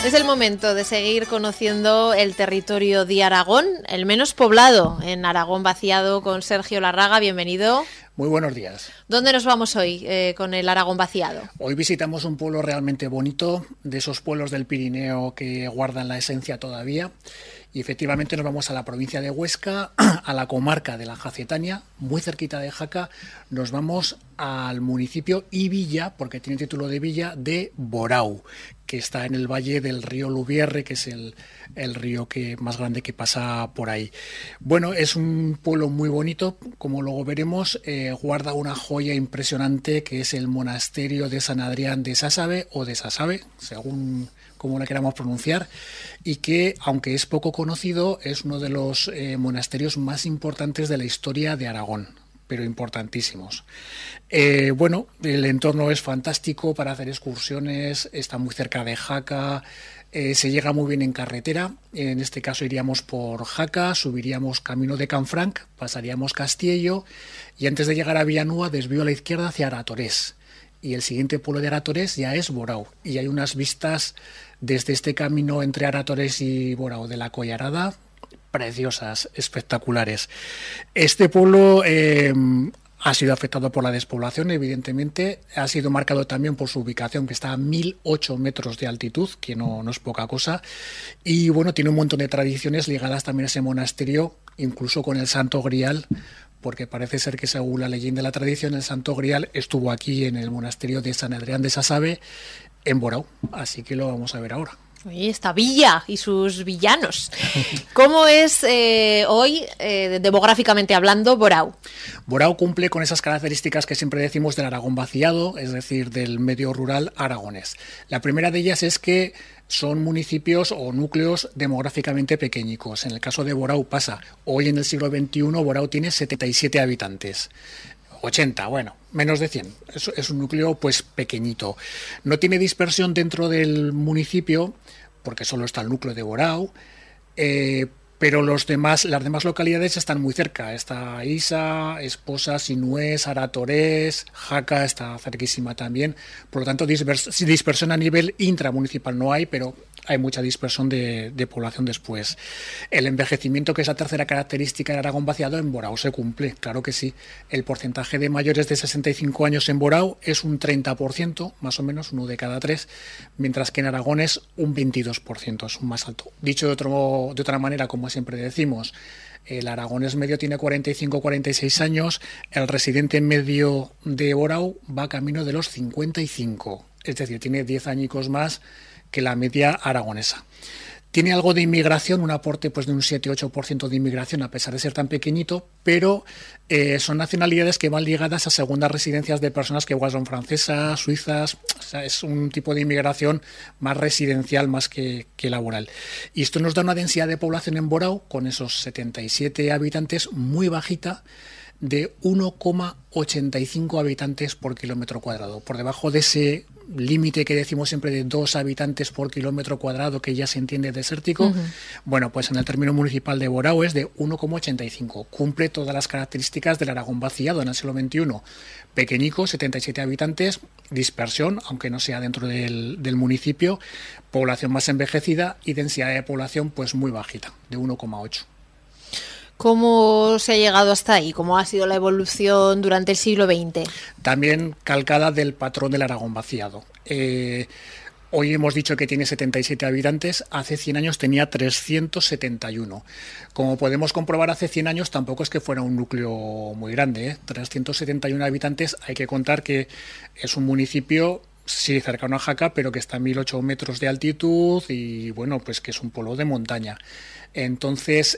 Es el momento de seguir conociendo el territorio de Aragón, el menos poblado en Aragón vaciado, con Sergio Larraga. Bienvenido. Muy buenos días. ¿Dónde nos vamos hoy con el Aragón vaciado? Hoy visitamos un pueblo realmente bonito, de esos pueblos del Pirineo que guardan la esencia todavía. Y efectivamente nos vamos a la provincia de Huesca, a la comarca de la Jacetania, muy cerquita de Jaca. Nos vamos al municipio y villa, porque tiene título de villa, de Borau, que está en el valle del río Lubierre, que es el río más grande que pasa por ahí. Bueno, es un pueblo muy bonito, como luego veremos. Guarda una joya impresionante que es el monasterio de San Adrián de Sásabe, o de Sasabe, según como la queramos pronunciar, y que, aunque es poco conocido, es uno de los monasterios más importantes de la historia de Aragón, pero importantísimos. Bueno, el entorno es fantástico para hacer excursiones, está muy cerca de Jaca, se llega muy bien en carretera. En este caso iríamos por Jaca, subiríamos camino de Canfranc, pasaríamos Castiello y antes de llegar a Villanúa desvío a la izquierda hacia Aratorés. Y el siguiente pueblo de Aratorés ya es Borau. Y hay unas vistas desde este camino entre Aratorés y Borau de la Collarada, preciosas, espectaculares. Este pueblo ha sido afectado por la despoblación, evidentemente. Ha sido marcado también por su ubicación, que está a 1008 metros de altitud, que no es poca cosa. Y bueno, tiene un montón de tradiciones ligadas también a ese monasterio, incluso con el Santo Grial, porque parece ser que, según la leyenda de la tradición, el Santo Grial estuvo aquí en el monasterio de San Adrián de Sásabe, en Borau. Así que lo vamos a ver ahora. Oye, esta villa y sus villanos. ¿Cómo es hoy, demográficamente hablando, Borau? Borau cumple con esas características que siempre decimos del Aragón vaciado, es decir, del medio rural aragonés. La primera de ellas es que son municipios o núcleos demográficamente pequeñicos. En el caso de Borau pasa, hoy en el siglo XXI, Borau tiene 77 habitantes. 80, bueno, menos de 100. Es un núcleo pues pequeñito. No tiene dispersión dentro del municipio, porque solo está el núcleo de Borau, pero las demás localidades están muy cerca. Está Isa, Esposa, Sinués, Aratorés, Jaca está cerquísima también. Por lo tanto, dispersión a nivel intramunicipal no hay, pero hay mucha dispersión de población después. El envejecimiento, que es la tercera característica del Aragón vaciado, en Borau se cumple, claro que sí. El porcentaje de mayores de 65 años en Borau es un 30%, más o menos, 1 de cada 3, mientras que en Aragón es un 22%, es un más alto. Dicho de otra manera, como siempre decimos, el aragonés medio tiene 45-46 años, el residente medio de Borau va camino de los 55, es decir, tiene 10 añicos más que la media aragonesa. Tiene algo de inmigración, un aporte pues de un 7-8% de inmigración, a pesar de ser tan pequeñito, pero son nacionalidades que van ligadas a segundas residencias de personas que igual son francesas, suizas. O sea, es un tipo de inmigración más residencial más que laboral. Y esto nos da una densidad de población en Borau, con esos 77 habitantes, muy bajita, de 1,85 habitantes por kilómetro cuadrado. Por debajo de ese límite que decimos siempre de 2 habitantes por kilómetro cuadrado, que ya se entiende desértico, bueno, pues en el término municipal de Borau es de 1,85. Cumple todas las características del Aragón vaciado en el siglo XXI. Pequeñico, 77 habitantes, dispersión, aunque no sea dentro del municipio, población más envejecida y densidad de población pues muy bajita, de 1,8. ¿Cómo se ha llegado hasta ahí? ¿Cómo ha sido la evolución durante el siglo XX? También calcada del patrón del Aragón vaciado. Hoy hemos dicho que tiene 77 habitantes, hace 100 años tenía 371. Como podemos comprobar, hace 100 años tampoco es que fuera un núcleo muy grande, 371 habitantes, hay que contar que es un municipio, sí, cercano a Jaca, pero que está a 1008 metros de altitud y bueno, pues que es un pueblo de montaña. Entonces,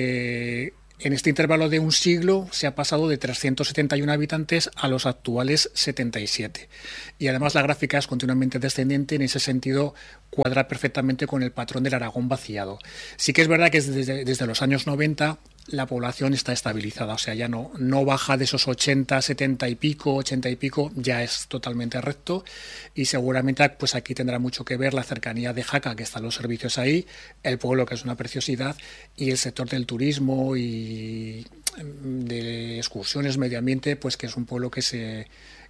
en este intervalo de un siglo se ha pasado de 371 habitantes a los actuales 77. Y además la gráfica es continuamente descendente, en ese sentido cuadra perfectamente con el patrón del Aragón vaciado. Sí que es verdad que desde los años 90 la población está estabilizada, o sea, ya no baja de esos 80, 70 y pico, 80 y pico, ya es totalmente recto y seguramente pues aquí tendrá mucho que ver la cercanía de Jaca, que están los servicios ahí, el pueblo, que es una preciosidad, y el sector del turismo y de excursiones, medio ambiente, pues que es un pueblo que se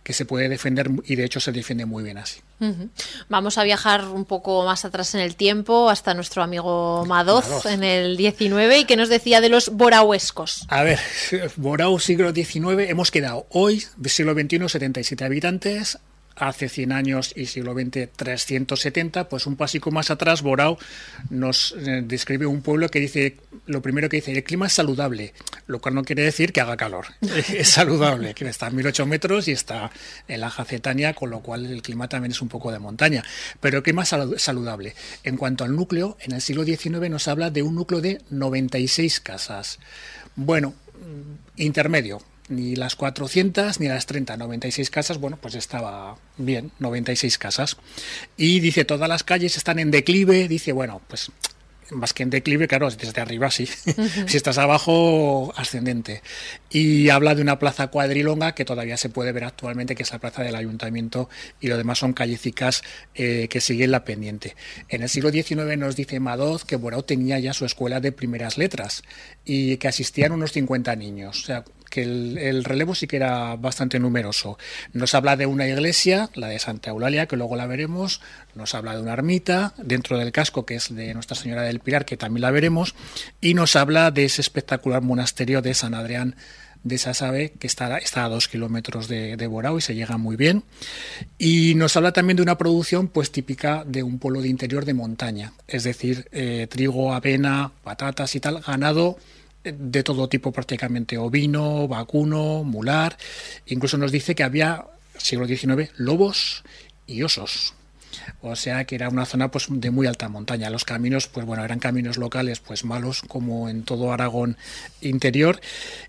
que se puede defender y de hecho se defiende muy bien así. Vamos a viajar un poco más atrás en el tiempo, hasta nuestro amigo Madoz en el 19, y que nos decía de los borauescos. A ver, Borau siglo XIX, hemos quedado hoy, siglo XXI, 77 habitantes. Hace 100 años y siglo XX 370, pues un pasico más atrás, Borau nos describe un pueblo que dice, lo primero que dice, el clima es saludable, lo cual no quiere decir que haga calor, es saludable, que está a 1008 metros y está en la Jacetania, con lo cual el clima también es un poco de montaña, pero el clima es saludable. En cuanto al núcleo, en el siglo XIX nos habla de un núcleo de 96 casas. Bueno, intermedio. Ni las 400 ni las 30, 96 casas, bueno, pues estaba bien, 96 casas. Y dice, todas las calles están en declive, dice, bueno, pues más que en declive, claro, desde arriba sí, si estás abajo, ascendente. Y habla de una plaza cuadrilonga que todavía se puede ver actualmente, que es la plaza del ayuntamiento, y lo demás son callecicas que siguen la pendiente. En el siglo XIX nos dice Madoz que Borau tenía ya su escuela de primeras letras y que asistían unos 50 niños, o sea, que el relevo sí que era bastante numeroso. Nos habla de una iglesia, la de Santa Eulalia, que luego la veremos, nos habla de una ermita dentro del casco, que es de Nuestra Señora del Pilar, que también la veremos, y nos habla de ese espectacular monasterio de San Adrián de Sasabe, que está a 2 kilómetros de Borau y se llega muy bien. Y nos habla también de una producción pues típica de un pueblo de interior de montaña, es decir, trigo, avena, patatas y tal, ganado de todo tipo prácticamente, ovino, vacuno, mular. Incluso nos dice que había, siglo XIX, lobos y osos. O sea que era una zona pues de muy alta montaña. Los caminos, pues bueno, eran caminos locales pues malos, como en todo Aragón interior.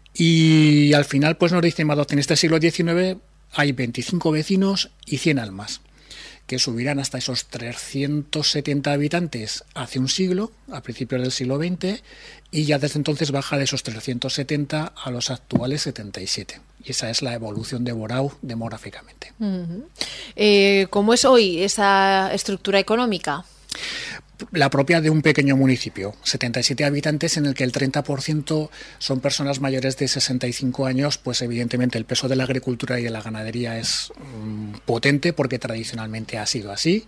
Y al final pues nos dice Madoz, en este siglo XIX hay 25 vecinos y 100 almas, que subirán hasta esos 370 habitantes hace un siglo, a principios del siglo XX, y ya desde entonces baja de esos 370 a los actuales 77. Y esa es la evolución de Borau demográficamente. ¿Cómo es hoy esa estructura económica? La propia de un pequeño municipio, 77 habitantes, en el que el 30% son personas mayores de 65 años, pues evidentemente el peso de la agricultura y de la ganadería es potente, porque tradicionalmente ha sido así.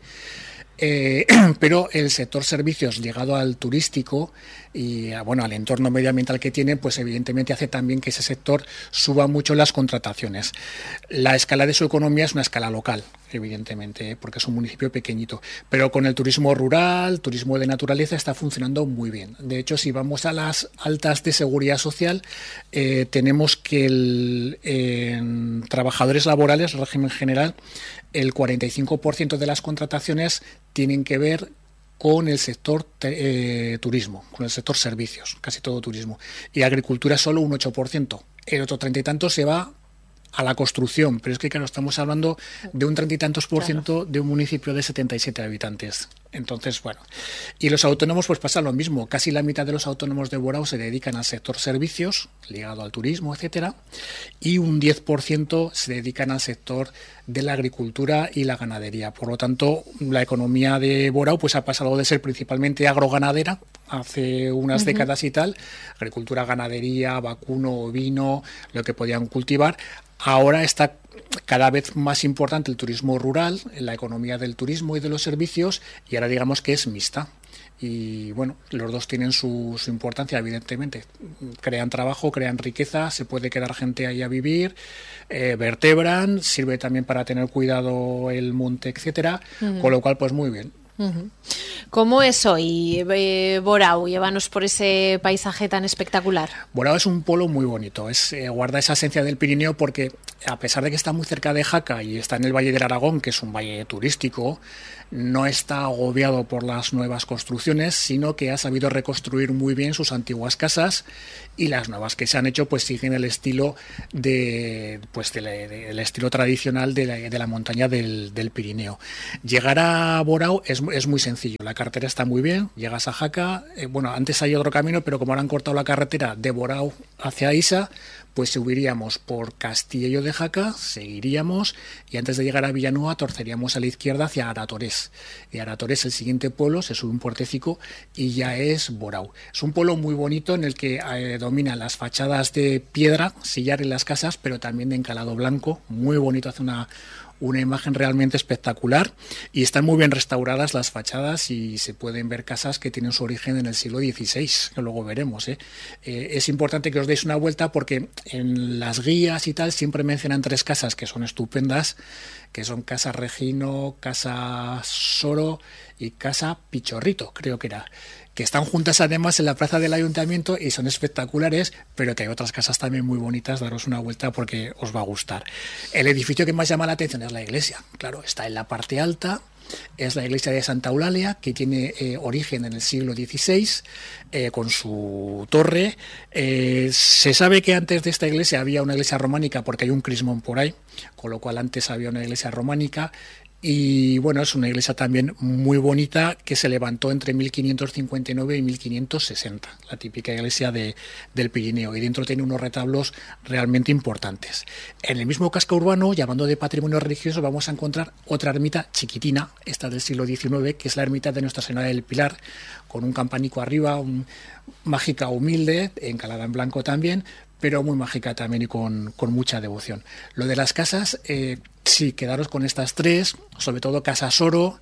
Pero el sector servicios ligado al turístico y bueno, al entorno medioambiental que tiene, pues evidentemente hace también que ese sector suba mucho las contrataciones. La escala de su economía es una escala local, evidentemente, porque es un municipio pequeñito, pero con el turismo rural, turismo de naturaleza, está funcionando muy bien. De hecho, si vamos a las altas de seguridad social, tenemos que en trabajadores laborales, régimen general, el 45% de las contrataciones tienen que ver con el sector turismo, con el sector servicios, casi todo turismo. Y agricultura solo un 8%. El otro 30 y tantos se va a la construcción, pero es que claro, estamos hablando de un 30 y tantos por ciento de un municipio de 77 habitantes. Entonces, bueno, y los autónomos pues pasa lo mismo, casi la mitad de los autónomos de Borau se dedican al sector servicios, ligado al turismo, etcétera, y un 10% se dedican al sector de la agricultura y la ganadería. Por lo tanto, la economía de Borau pues ha pasado de ser principalmente agroganadera hace unas décadas y tal, agricultura, ganadería, vacuno, ovino, lo que podían cultivar. Ahora está cada vez más importante el turismo rural, la economía del turismo y de los servicios, y ahora digamos que es mixta. Y bueno, los dos tienen su importancia, evidentemente. Crean trabajo, crean riqueza, se puede quedar gente ahí a vivir, vertebran, sirve también para tener cuidado el monte, etcétera, con lo cual pues muy bien. ¿Cómo es hoy Borau? Llévanos por ese paisaje tan espectacular. Borau es un pueblo muy bonito, guarda esa esencia del Pirineo porque a pesar de que está muy cerca de Jaca y está en el Valle del Aragón, que es un valle turístico, no está agobiado por las nuevas construcciones, sino que ha sabido reconstruir muy bien sus antiguas casas, y las nuevas que se han hecho pues siguen el estilo del estilo tradicional de la montaña del Pirineo. Llegar a Borau es muy sencillo. la carretera está muy bien, llegas a Jaca, bueno, antes hay otro camino, pero como ahora han cortado la carretera de Borao hacia Isa, pues subiríamos por Castillo de Jaca, seguiríamos y antes de llegar a Villanueva torceríamos a la izquierda hacia Aratorés. Y Aratorés, el siguiente pueblo, se sube un puertecico y ya es Borao. Es un pueblo muy bonito en el que dominan las fachadas de piedra, sillar en las casas, pero también de encalado blanco, muy bonito, hace una imagen realmente espectacular y están muy bien restauradas las fachadas y se pueden ver casas que tienen su origen en el siglo XVI, que luego veremos. Es importante que os deis una vuelta porque en las guías y tal siempre mencionan 3 casas que son estupendas, que son Casa Regino, Casa Soro y Casa Pichorrito, creo que era, que están juntas además en la plaza del ayuntamiento y son espectaculares, pero que hay otras casas también muy bonitas, daros una vuelta porque os va a gustar. El edificio que más llama la atención es la iglesia, claro, está en la parte alta, es la iglesia de Santa Eulalia, que tiene origen en el siglo XVI, con su torre. Se sabe que antes de esta iglesia había una iglesia románica porque hay un crismón por ahí, con lo cual antes había una iglesia románica. Y bueno, es una iglesia también muy bonita que se levantó entre 1559 y 1560, la típica iglesia del Pirineo, y dentro tiene unos retablos realmente importantes. En el mismo casco urbano, llamando de patrimonio religioso, vamos a encontrar otra ermita chiquitina, esta del siglo XIX, que es la ermita de Nuestra Señora del Pilar, con un campanico arriba, mágica, humilde, encalada en blanco también, pero muy mágica también y con mucha devoción. Lo de las casas, sí, quedaros con estas 3, sobre todo Casa Soro,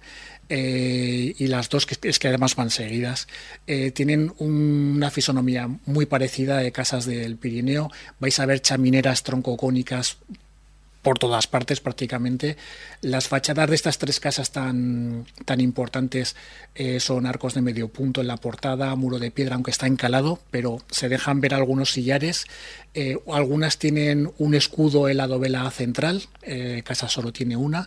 y las 2 que además van seguidas. Tienen una fisonomía muy parecida de casas del Pirineo. Vais a ver chamineras troncocónicas por todas partes prácticamente. Las fachadas de estas 3 casas tan importantes son arcos de medio punto en la portada, muro de piedra, aunque está encalado, pero se dejan ver algunos sillares. Algunas tienen un escudo en la dovela central, Casa Soro tiene una,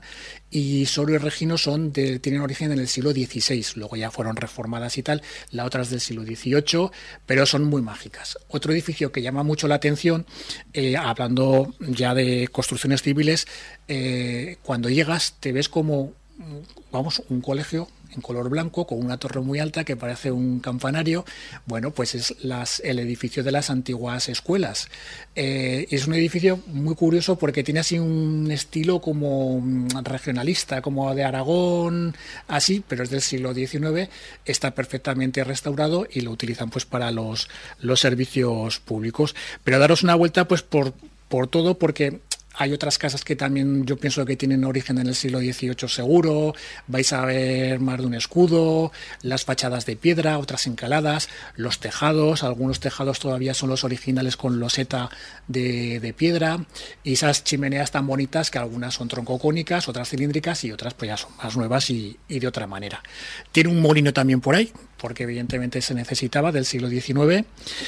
y Soro y Regino tienen origen en el siglo XVI, luego ya fueron reformadas y tal, la otra es del siglo XVIII, pero son muy mágicas. Otro edificio que llama mucho la atención, hablando ya de construcciones civiles, cuando llegas te ves como, vamos, un colegio en color blanco con una torre muy alta que parece un campanario. Bueno, pues es el edificio de las antiguas escuelas. Es un edificio muy curioso porque tiene así un estilo como regionalista, como de Aragón, así, pero es del siglo XIX, está perfectamente restaurado y lo utilizan pues para los servicios públicos. Pero daros una vuelta pues por todo, porque hay otras casas que también yo pienso que tienen origen en el siglo XVIII seguro, vais a ver más de un escudo, las fachadas de piedra, otras encaladas, los tejados, algunos tejados todavía son los originales con loseta de piedra, y esas chimeneas tan bonitas que algunas son troncocónicas, otras cilíndricas y otras pues ya son más nuevas y de otra manera. Tiene un molino también por ahí, porque evidentemente se necesitaba, del siglo XIX,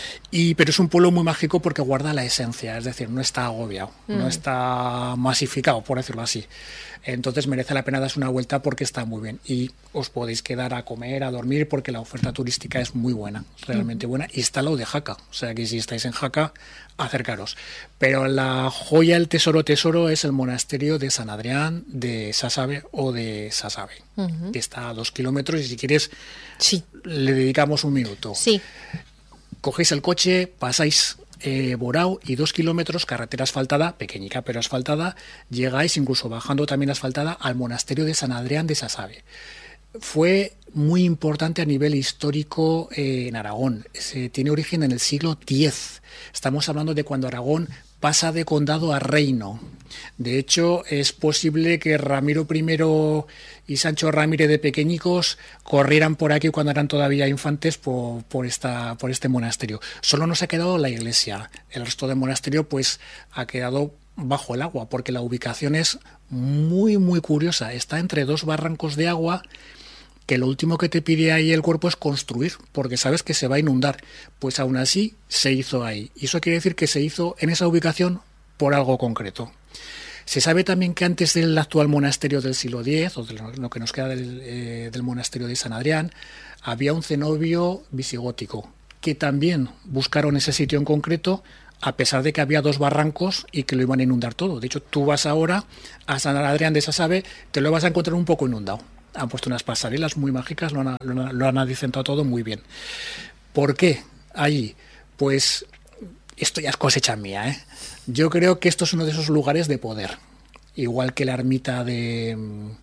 pero es un pueblo muy mágico porque guarda la esencia, es decir, no está agobiado, no está masificado, por decirlo así. Entonces merece la pena darse una vuelta porque está muy bien y os podéis quedar a comer, a dormir, porque la oferta turística es muy buena, realmente buena, y está al lado de Jaca, o sea que si estáis en Jaca, acercaros. Pero la joya, el tesoro es el monasterio de San Adrián de Sasabe o de Sasabe, que está a 2 kilómetros, y si quieres le dedicamos un minuto. Sí. Cogéis el coche, pasáis Borao y 2 kilómetros, carretera asfaltada, pequeñica pero asfaltada, llegáis, incluso bajando también asfaltada, al monasterio de San Adrián de Sasabe. Fue muy importante a nivel histórico en Aragón. Tiene origen en el siglo X. Estamos hablando de cuando Aragón pasa de condado a reino. De hecho, es posible que Ramiro I y Sancho Ramírez de pequeñicos corrieran por aquí cuando eran todavía infantes por este monasterio. Solo nos ha quedado la iglesia. El resto del monasterio pues ha quedado bajo el agua, porque la ubicación es muy, muy curiosa. Está entre 2 barrancos de agua, que lo último que te pide ahí el cuerpo es construir, porque sabes que se va a inundar. Pues aún así se hizo ahí. Y eso quiere decir que se hizo en esa ubicación por algo concreto. Se sabe también que antes del actual monasterio del siglo X, o de lo que nos queda del monasterio de San Adrián, había un cenobio visigótico, que también buscaron ese sitio en concreto, a pesar de que había 2 barrancos y que lo iban a inundar todo. De hecho, tú vas ahora a San Adrián de Sasabe, te lo vas a encontrar un poco inundado. Han puesto unas pasarelas muy mágicas, lo han adicentado todo muy bien. ¿Por qué allí? Pues esto ya es cosecha mía, ¿eh? Yo creo que esto es uno de esos lugares de poder. Igual que la ermita de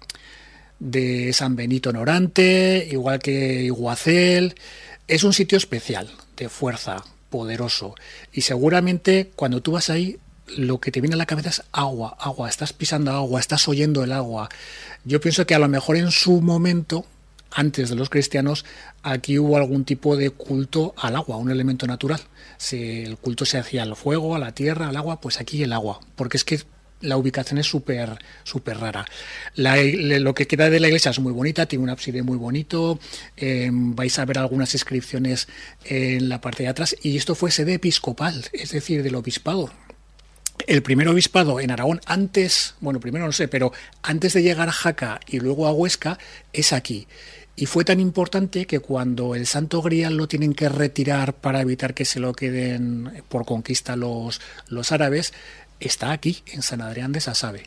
San Benito en Orante, igual que Iguacel. Es un sitio especial, de fuerza, poderoso. Y seguramente cuando tú vas ahí, lo que te viene a la cabeza es agua, agua. Estás pisando agua, estás oyendo el agua. Yo pienso que a lo mejor en su momento, antes de los cristianos, aquí hubo algún tipo de culto al agua, un elemento natural. Si el culto se hacía al fuego, a la tierra, al agua, pues aquí el agua. Porque es que la ubicación es súper rara. Lo que queda de la iglesia es muy bonita, tiene un ábside muy bonito, vais a ver algunas inscripciones en la parte de atrás, y esto fue sede episcopal, es decir, del obispado. El primer obispado en Aragón, primero no sé, pero antes de llegar a Jaca y luego a Huesca, es aquí. Y fue tan importante que cuando el Santo Grial lo tienen que retirar para evitar que se lo queden por conquista los árabes, está aquí, en San Adrián de Sasabe.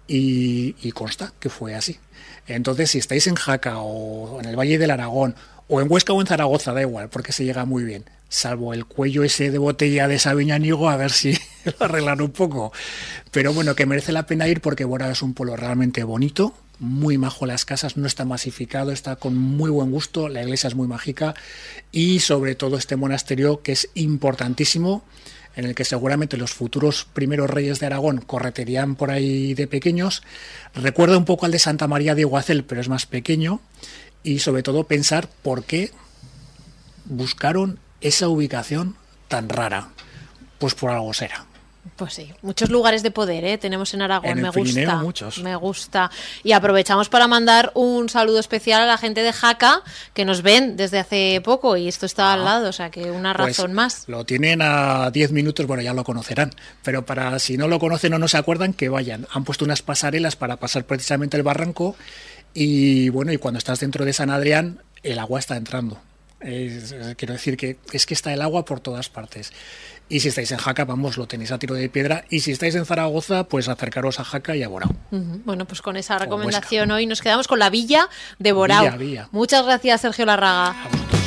Y consta que fue así. Entonces, si estáis en Jaca o en el Valle del Aragón, o en Huesca o en Zaragoza, da igual, porque se llega muy bien. Salvo el cuello ese de botella de Sabiñánigo, a ver si lo arreglan un poco. Pero bueno, que merece la pena ir porque Borao es un pueblo realmente bonito, muy majo las casas, no está masificado, está con muy buen gusto, la iglesia es muy mágica y sobre todo este monasterio que es importantísimo, en el que seguramente los futuros primeros reyes de Aragón correterían por ahí de pequeños. Recuerda un poco al de Santa María de Iguacel, pero es más pequeño, y sobre todo pensar por qué buscaron esa ubicación tan rara. Pues por algo será. Pues sí, muchos lugares de poder, ¿eh? Tenemos en Aragón, en el Pirineo, muchos. Me gusta. Y aprovechamos para mandar un saludo especial a la gente de Jaca, que nos ven desde hace poco y esto está al lado, o sea que una razón pues más. Lo tienen a 10 minutos, bueno, ya lo conocerán, pero para si no lo conocen o no se acuerdan, que vayan. Han puesto unas pasarelas para pasar precisamente el barranco y bueno, y cuando estás dentro de San Adrián, el agua está entrando. Quiero decir que es que está el agua por todas partes. Y si estáis en Jaca, vamos, lo tenéis a tiro de piedra. Y si estáis en Zaragoza, pues acercaros a Jaca y a Borao. Bueno, pues con esa recomendación hoy nos quedamos con la villa de Borao. Villa. Muchas gracias, Sergio Larraga.